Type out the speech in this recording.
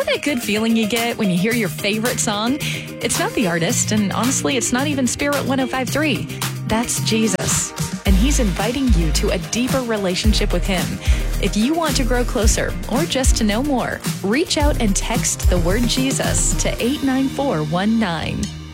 that good feeling you get when you hear your favorite song? It's not the artist, and honestly, it's not even Spirit 105.3. That's Jesus. And he's inviting you to a deeper relationship with him. If you want to grow closer or just to know more, reach out and text the word Jesus to 89419.